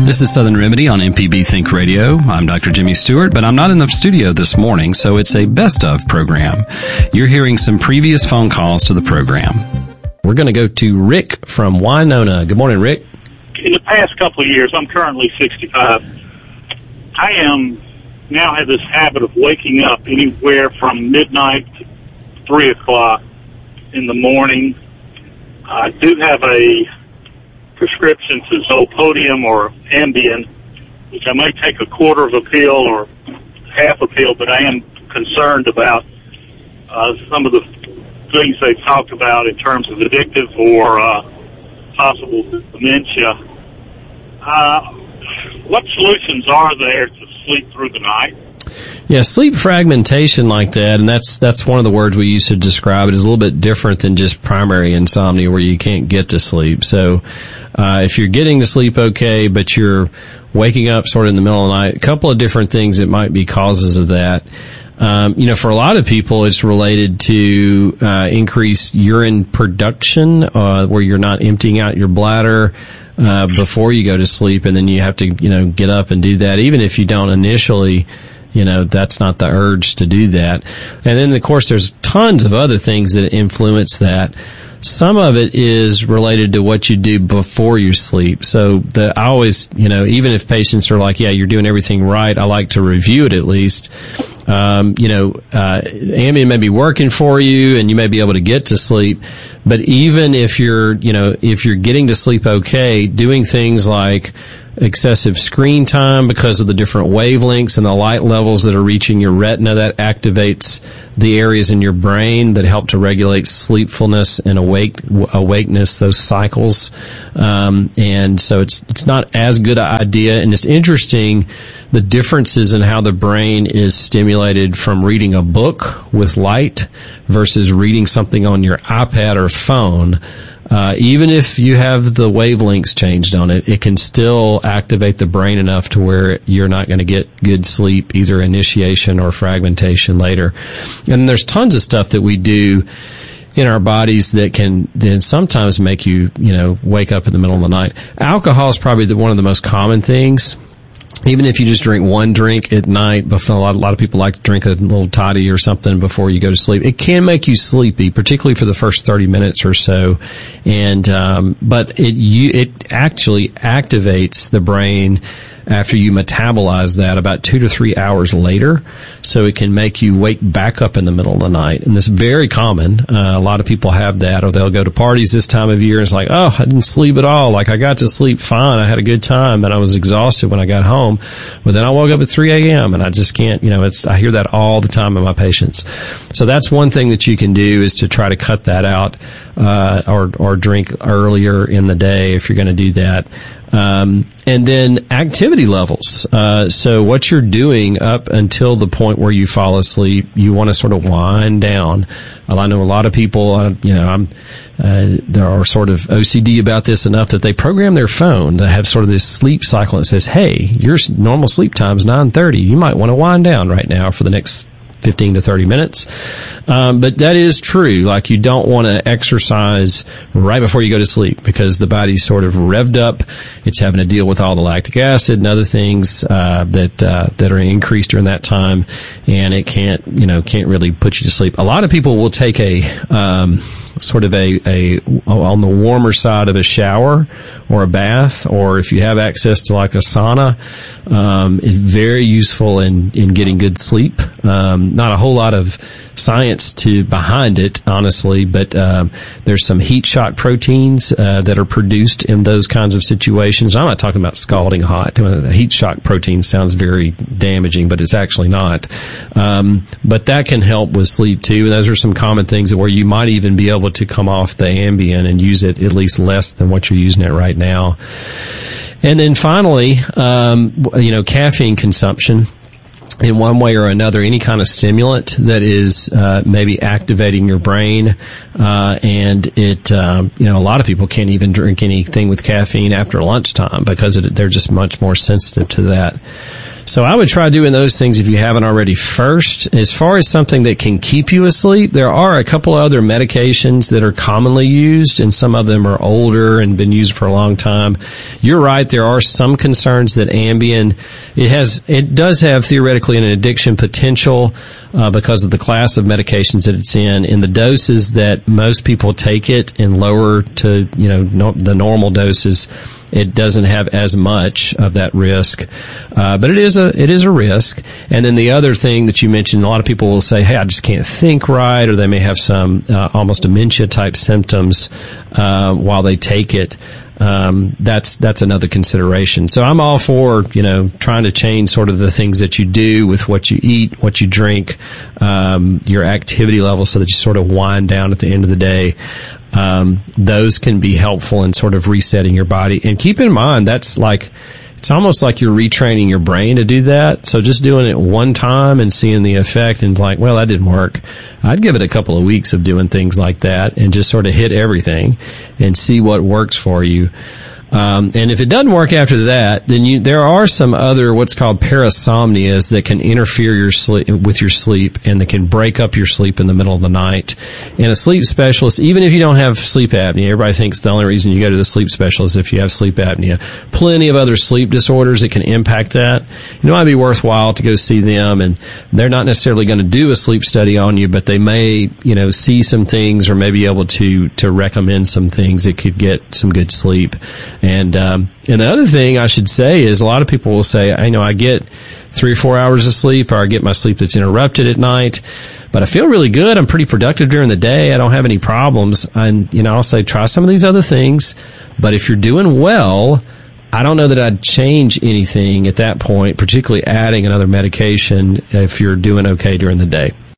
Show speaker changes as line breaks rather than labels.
This is Southern Remedy on MPB Think Radio. I'm Dr. Jimmy Stewart, but I'm not in the studio this morning, so it's a best of program. You're hearing some previous phone calls to the program. We're going to go to Rick from Winona. Good morning, Rick.
In the past couple of years, I'm currently 65. I now have this habit of waking up anywhere from midnight to 3 o'clock in the morning. I do have a prescription to Zolpodium or Ambien, which I may take a quarter of a pill or half a pill, but I am concerned about some of the things they've talked about in terms of addictive or possible dementia. What solutions are there to sleep through the night?
Yeah, sleep fragmentation like that, and that's one of the words we use to describe it, is a little bit different than just primary insomnia where you can't get to sleep. So if you're getting to sleep okay, but you're waking up sort of in the middle of the night, a couple of different things that might be causes of that. For a lot of people, it's related to increased urine production, where you're not emptying out your bladder before you go to sleep, and then you have to, get up and do that, even if you don't initially. That's not the urge to do that. And then, of course, there's tons of other things that influence that. Some of it is related to what you do before you sleep. So I always, even if patients are like, yeah, you're doing everything right, I like to review it at least. Ambien may be working for you and you may be able to get to sleep. But even if you're getting to sleep okay, doing things like excessive screen time because of the different wavelengths and the light levels that are reaching your retina, that activates the areas in your brain that help to regulate sleepfulness and awakeness, those cycles. And so it's not as good an idea. And it's interesting, the differences in how the brain is stimulated from reading a book with light versus reading something on your iPad or phone. Even if you have the wavelengths changed on it, it can still activate the brain enough to where you're not going to get good sleep, either initiation or fragmentation later. And there's tons of stuff that we do in our bodies that can then sometimes make you, wake up in the middle of the night. Alcohol is probably one of the most common things. Even if you just drink one drink at night, but a lot of people like to drink a little toddy or something before you go to sleep. It can make you sleepy, particularly for the first 30 minutes or so. And, but it actually activates the brain after you metabolize that about 2 to 3 hours later. So it can make you wake back up in the middle of the night. And this is very common. A lot of people have that, or they'll go to parties this time of year and it's like, oh, I didn't sleep at all. Like I got to sleep fine. I had a good time and I was exhausted when I got home. But then I woke up at 3 a.m. and I just can't, I hear that all the time in my patients. So that's one thing that you can do, is to try to cut that out, or drink earlier in the day if you're going to do that. And then activity levels. So what you're doing up until the point where you fall asleep, you want to sort of wind down. I know a lot of people, they are sort of OCD about this enough that they program their phone to have sort of this sleep cycle that says, hey, your normal sleep time is 9:30. You might want to wind down right now for the next 15 to 30 minutes. But that is true. Like, you don't want to exercise right before you go to sleep because the body's sort of revved up. It's having to deal with all the lactic acid and other things, that are increased during that time. And it can't really put you to sleep. A lot of people will take sort of on the warmer side of a shower or a bath, or if you have access to like a sauna, it's very useful in getting good sleep. Not a whole lot of science behind it, honestly, but there's some heat shock proteins that are produced in those kinds of situations. I'm not talking about scalding hot. Heat shock protein sounds very damaging, but it's actually not. But that can help with sleep too. And those are some common things where you might even be able to come off the Ambien and use it at least less than what you're using it right now. And then finally, caffeine consumption. In one way or another, any kind of stimulant that is maybe activating your brain, and it, a lot of people can't even drink anything with caffeine after lunchtime because they're just much more sensitive to that. So I would try doing those things if you haven't already first. As far as something that can keep you asleep, there are a couple of other medications that are commonly used, and some of them are older and been used for a long time. You're right, there are some concerns that Ambien, it does have theoretically an addiction potential because of the class of medications that it's in the doses that most people take it in lower to, the normal doses. It doesn't have as much of that risk, but it is a risk. And then the other thing that you mentioned, a lot of people will say, "Hey, I just can't think right," or they may have some almost dementia type symptoms while they take it. That's another consideration. So I'm all for trying to change sort of the things that you do with what you eat, what you drink, your activity level, so that you sort of wind down at the end of the day. Those can be helpful in sort of resetting your body. And keep in mind, it's almost like you're retraining your brain to do that. So just doing it one time and seeing the effect and well, that didn't work. I'd give it a couple of weeks of doing things like that and just sort of hit everything and see what works for you. And if it doesn't work after that, then there are some other what's called parasomnias that can interfere with your sleep, and that can break up your sleep in the middle of the night. And a sleep specialist, even if you don't have sleep apnea, everybody thinks the only reason you go to the sleep specialist is if you have sleep apnea. Plenty of other sleep disorders that can impact that. It might be worthwhile to go see them, and they're not necessarily going to do a sleep study on you, but they may, see some things or may be able to recommend some things that could get some good sleep. And the other thing I should say is a lot of people will say, I get 3 or 4 hours of sleep, or I get my sleep that's interrupted at night, but I feel really good. I'm pretty productive during the day. I don't have any problems. And, I'll say, try some of these other things. But if you're doing well, I don't know that I'd change anything at that point, particularly adding another medication if you're doing okay during the day.